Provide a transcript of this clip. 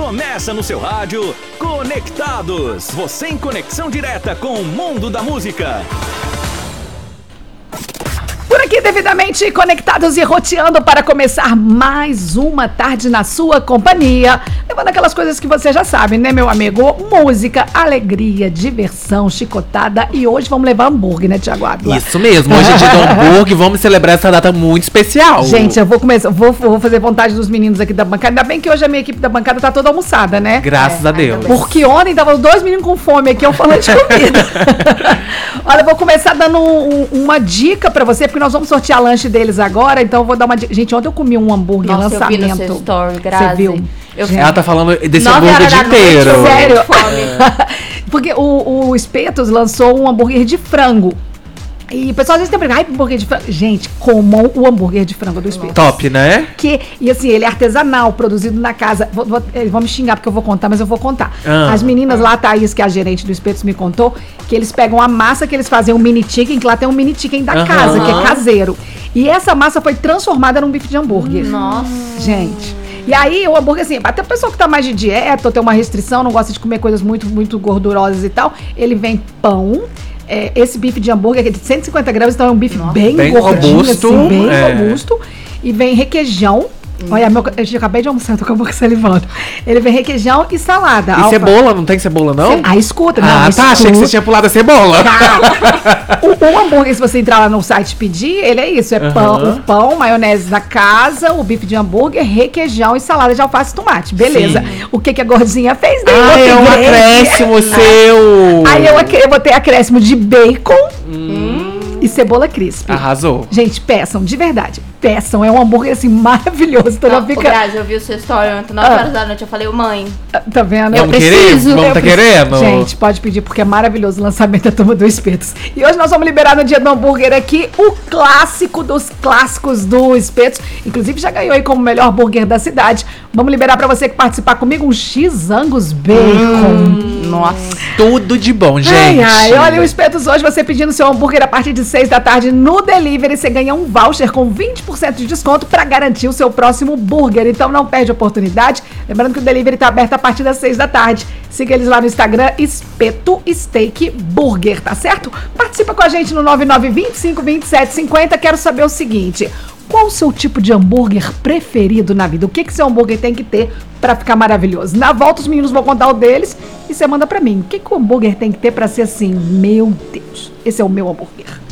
Começa no seu rádio, Conectados. Você em conexão direta com o mundo da música. Por aqui, devidamente conectados e roteando para começar mais uma tarde na sua companhia. Levando aquelas coisas que você já sabe, né, meu amigo? Música, alegria, diversão, chicotada. E hoje vamos levar hambúrguer, né, Thiago Ávila? Isso mesmo, hoje é dia do hambúrguer. Vamos celebrar essa data muito especial. Gente, eu vou começar, vou fazer vontade dos meninos aqui da bancada. Ainda bem que hoje a minha equipe da bancada tá toda almoçada, né? Graças a Deus. Porque ontem tava os dois meninos com fome aqui, eu falando de comida. Olha, eu vou começar dando uma dica pra você, porque nós vamos sortear lanche deles agora, então eu vou dar uma dica. Gente, ontem eu comi um hambúrguer lançamento. Eu vi no seu story, Você viu? Ela tá falando desse hambúrguer o dia inteiro. Sério? Porque o Espetos lançou um hambúrguer de frango. E o pessoal às vezes tem pergunta, hambúrguer de frango. Gente, comam o hambúrguer de frango do Espetos. Top, né? E assim, ele é artesanal, produzido na casa. Eles vão me xingar porque eu vou contar, mas eu vou contar. As meninas lá, a Thaís, que é a gerente do Espetos, me contou que eles pegam a massa que eles fazem um mini chicken, que lá tem um mini chicken da casa, que é caseiro. E essa massa foi transformada num bife de hambúrguer. Nossa. Gente. E aí, o hambúrguer, assim, até o pessoal que tá mais de dieta ou tem uma restrição, não gosta de comer coisas muito, muito gordurosas e tal, ele vem pão. Esse bife de hambúrguer é de 150 gramas, então é um bife bem gordinho, robusto, assim, bem robusto. E vem requeijão. Olha, eu acabei de almoçar, tô com a boca salivando. Ele vem requeijão e salada. E cebola? Não tem cebola, não? Escuta. Tá, achei que você tinha pulado a cebola. O hambúrguer, se você entrar lá no site e pedir, ele é isso. É pão, maionese da casa, o bife de hambúrguer, requeijão e salada de alface e tomate. Beleza. Sim. O que a gordinha fez dele? É um acréscimo seu. Aí eu botei acréscimo de bacon. E cebola crisp. Arrasou. Gente, peçam, de verdade. Peçam, é um hambúrguer assim maravilhoso. Não, Grazi, eu vi o seu story ontem, 9 horas da noite, eu falei, mãe. Tá vendo? Vamos tá querendo? Gente, pode pedir porque é maravilhoso o lançamento da Turma do Espetos. E hoje nós vamos liberar no dia do hambúrguer aqui o clássico dos clássicos do Espetos. Inclusive já ganhou aí como melhor hambúrguer da cidade. Vamos liberar pra você que participar comigo um X-Angus Bacon. Nossa, tudo de bom, gente. Olha o Espetos hoje, você pedindo seu hambúrguer a partir de 6 da tarde no delivery, você ganha um voucher com 20% de desconto para garantir o seu próximo burger. Então não perde a oportunidade. Lembrando que o delivery está aberto a partir das 6 da tarde. Siga eles lá no Instagram, Espeto Steak Burger, tá certo? Participa com a gente no 99252750. Quero saber o seguinte: qual o seu tipo de hambúrguer preferido na vida? O que seu hambúrguer tem que ter para ficar maravilhoso? Na volta os meninos vão contar o deles e você manda para mim. O que o hambúrguer tem que ter para ser assim? Meu Deus, esse é o meu hambúrguer.